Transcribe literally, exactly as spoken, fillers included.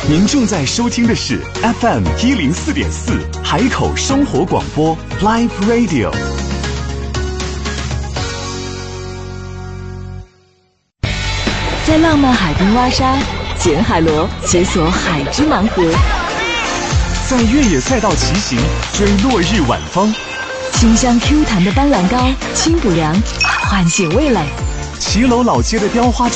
您正在收听的是 F M 一零四点四海口生活广播 Live Radio。 在浪漫海滨挖沙，捡海螺，解锁海之盲盒； 在越野赛道骑行，追落日晚风； 清香 Q 弹的斑斓膏，清补凉，唤醒味蕾； 骑楼老街的雕花